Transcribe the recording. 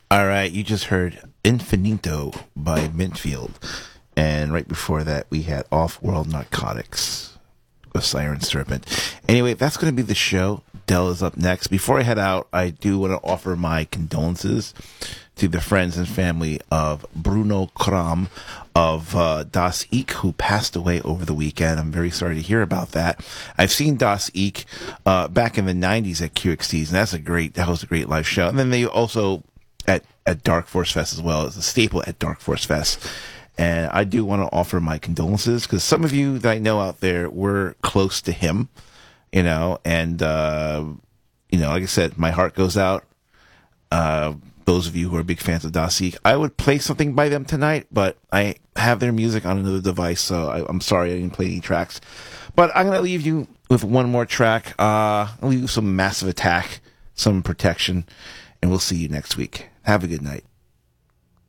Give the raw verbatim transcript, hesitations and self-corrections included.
All right, you just heard Infinito by Mintfield. And right before that, we had Off World Narcotics with Siren Serpent. Anyway, that's going to be the show. Dell is up next. Before I head out, I do want to offer my condolences to the friends and family of Bruno Kram of uh, Das Eek, who passed away over the weekend. I'm very sorry to hear about that. I've seen Das Eek uh, back in the nineties at Q X Ts, and that's a great, that was a great live show. And then they also at, at Dark Force Fest as well, as a staple at Dark Force Fest. And I do want to offer my condolences because some of you that I know out there were close to him, you know, and, uh, you know, like I said, my heart goes out. Uh, those of you who are big fans of Das Eek, I would play something by them tonight, but I have their music on another device, so I, I'm sorry I didn't play any tracks. But I'm going to leave you with one more track. Uh, I'll leave you some Massive Attack, some Protection, and we'll see you next week. Have a good night.